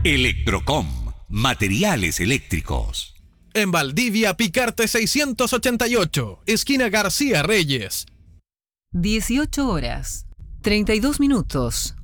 Electrocom, materiales eléctricos. En Valdivia, Picarte 688, esquina García Reyes. 18 horas, 32 minutos.